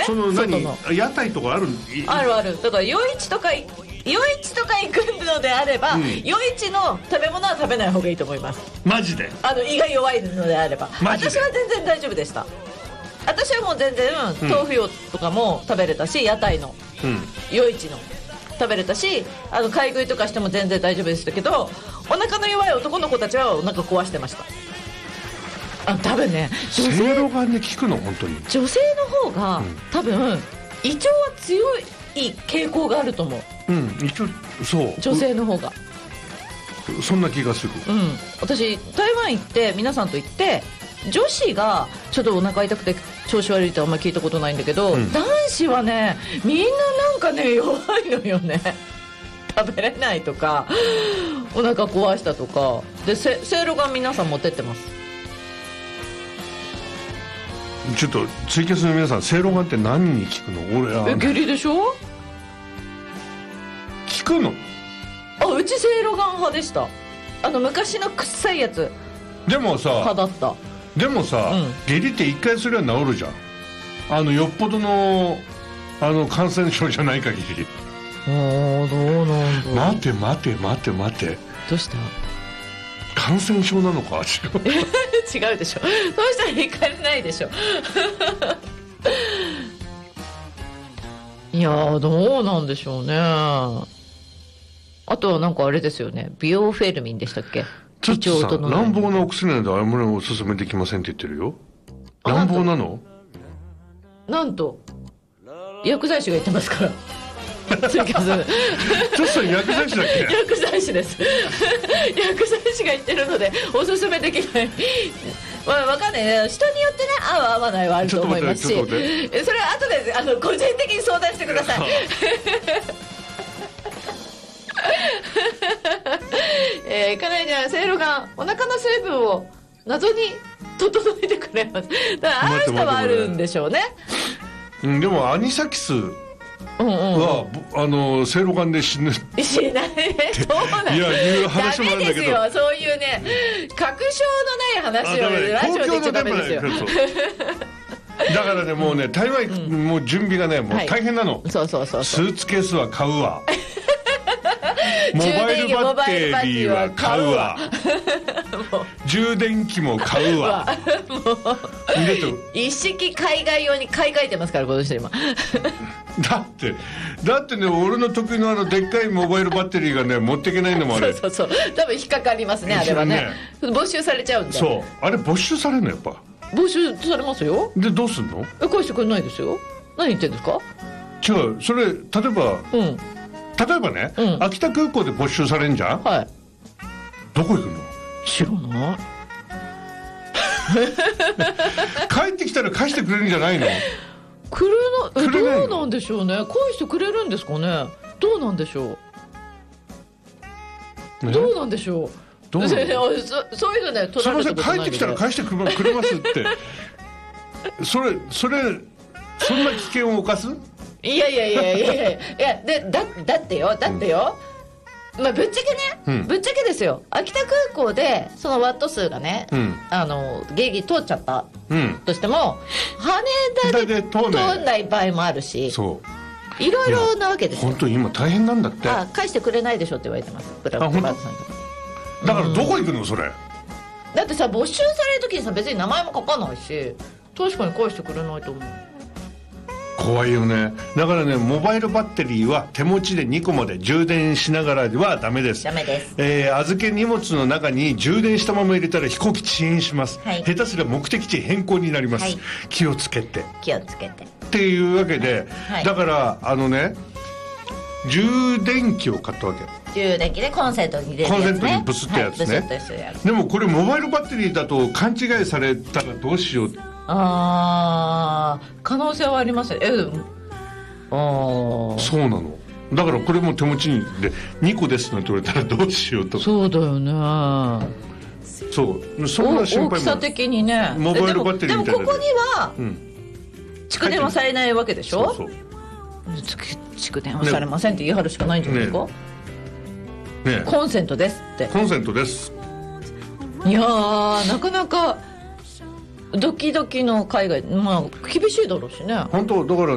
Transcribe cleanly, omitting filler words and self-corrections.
その外の屋台とかある？ あるある。だから夜市とか行くのであれば、夜市の食べ物は食べない方がいいと思います。 マジで？ 胃が弱いのであれば。 マジで？ 私は全然大丈夫でした。私はもう全然豆腐用とかも食べれたし、屋台の、夜市の食べれたし、買い食いとかしても全然大丈夫でしたけど、お腹の弱い男の子たちはお腹壊してました。多分ね、 せいろがんで効くの？本当に女性の方が、多分胃腸は強い傾向があると思う。 一応そう女性の方がそんな気がする。 私台湾行って皆さんと行って、女子がちょっとお腹痛くて調子悪いってあんまり聞いたことないんだけど、男子はねみんななんかね弱いのよね。食べれないとかお腹壊したとかで、せいろがん皆さん持ってってます。 ちょっとツイキャスの皆さん、せいろがんって何に効くの？俺下痢でしょ？ 効くの？ うちせいろがん派でした。昔の臭いやつでもさ派だった。 でもさ、下痢って一回すれば治るじゃん。よっぽどの感染症じゃない限り。 どうなんだ。 待てどうした？ 感染症なのか？ 違うでしょ。そうしたら行かれないでしょ。いやどうなんでしょうね。あとはなんかあれですよね、ビオフェルミンでしたっけ？ ちょっとさ、乱暴なお薬なんであれもおすすめできませんって言ってるよ。乱暴なの？なんと薬剤師が言ってますから。ちょっと薬剤師だっけ？ 薬剤師です。薬剤師が言ってるのでおすすめできない。わかんないね。人によってね、合う合わないはあると思いますし、それは後で個人的に相談してください。かなりね、せいろがんお腹の水分を謎に整えてくれます。だからある人はあるんでしょうね。 でもアニサキスは、せいろがんで死ぬ。 死ないね。そうなん。 いや、いう話もあるんだけど。ダメですよ。そういうね、確証のない話をラジオで言っちゃダメですよ。 だからね、もうね、台湾もう準備がね、もう大変なの。 そう。 スーツケースは買うわ。モバイルバッテリーは買うわ。充電器も買うわ。 一式海外用に買い替えてますから、この人今。 だってね、俺の得意のでっかいモバイルバッテリーがね持っていけないのもあれ。 そう多分引っかかりますね、あれはね。没収されちゃうんで。 そう、あれ没収されるの？やっぱ没収されますよ。 でどうすんの？ 返してくれないですよ。何言ってんですか？ 違う、それ例えばね、秋田空港で没収されんじゃん。どこ行くの？ 知らない。 帰ってきたら返してくれるんじゃないの？ どうなんでしょうね。返してくれるんですかね。どうなんでしょう。どうなんでしょう。そういうのね、取られたことないので。 帰ってきたら返してくれますって。そんな危険を冒す？いやだってよ、まあ、ぶっちゃけね、ぶっちゃけですよ。秋田空港でそのワット数がね、ゲージ通っちゃったとしても、羽田で通んない場合もあるし、いろいろなわけですよ。 本当に今大変なんだって。 返してくれないでしょって言われてます、ブラックバードさんに。 だからどこ行くのそれ？ だってさ、没収される時にさ、別に名前も書かないし、確かに返してくれないと思う。 怖いよね。だからね、モバイルバッテリーは手持ちで2個まで充電しながらではダメです。 ダメです。 預け荷物の中に充電したまま入れたら飛行機遅延します。下手すれば目的地変更になります。気をつけてっていうわけで、だから充電器を買ったわけ。 充電器でコンセントに入れるやつね。 コンセントにブスってやつね。でもこれモバイルバッテリーだと勘違いされたらどうしよう。 可能性はありますね。 そうなの。だからこれも手持ちにで2個ですなんて言われたらどうしようと。 そうだよね。 そんな心配も。 大きさ的にね。 モバイルバッテリーみたいな。 でもここには蓄電はされないわけでしょ。そう蓄電はされませんって言い張るしかないんじゃないですか。コンセントですって。 コンセントです。 いやー、なかなかドキドキの海外、まあ厳しいだろうしね。 本当だから